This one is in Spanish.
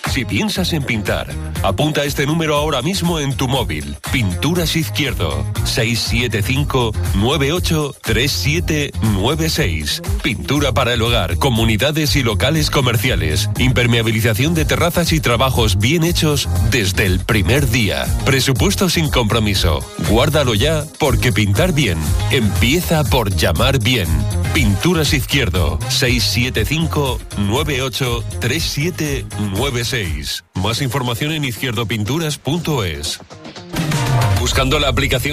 Si piensas en pintar, apunta este número ahora mismo en tu móvil. Pinturas Izquierdo, 675-983796. Pintura para el hogar, comunidades y locales comerciales. Impermeabilización de terrazas y trabajos bien hechos desde el primer día. Presupuesto sin compromiso. Guárdalo ya, porque pintar bien empieza por llamar bien. Pinturas Izquierdo, 675-983796. Más información en izquierdopinturas.es. Buscando la aplicación